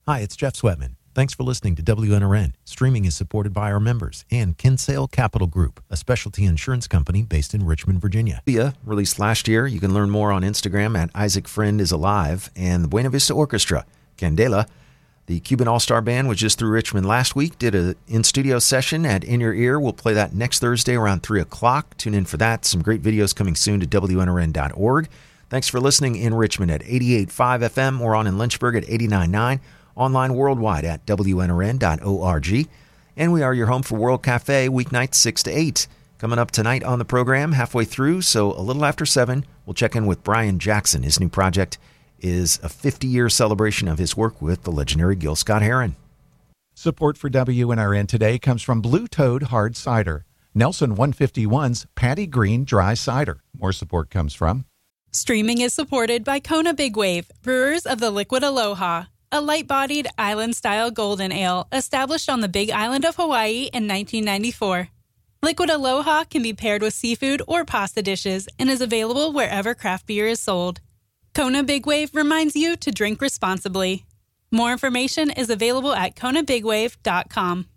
Hi, it's Jeff Sweatman. Thanks for listening to WNRN. Streaming is supported by our members and Kinsale Capital Group, a specialty insurance company based in Richmond, Virginia. Released last year. You can learn more on Instagram at Isaac Friend is Alive, and the Buena Vista Orchestra, Candela. The Cuban All-Star Band was just through Richmond last week, did an in-studio session at In Your Ear. We'll play that next Thursday around 3 o'clock. Tune in for that. Some great videos coming soon to WNRN.org. Thanks for listening in Richmond at 88.5 FM or on in Lynchburg at 89.9. Online worldwide at WNRN.org. And we are your home for World Cafe, weeknights 6 to 8. Coming up tonight on the program, halfway through, so a little after 7, we'll check in with Brian Jackson. His new project is a 50-year celebration of his work with the legendary Gil Scott-Heron. Support for WNRN today comes from Blue Toad Hard Cider, Nelson 151's Patty Green Dry Cider. More support comes from... Streaming is supported by Kona Big Wave, brewers of the Liquid Aloha, a light-bodied island-style golden ale established on the Big Island of Hawaii in 1994. Liquid Aloha can be paired with seafood or pasta dishes and is available wherever craft beer is sold. Kona Big Wave reminds you to drink responsibly. More information is available at konabigwave.com.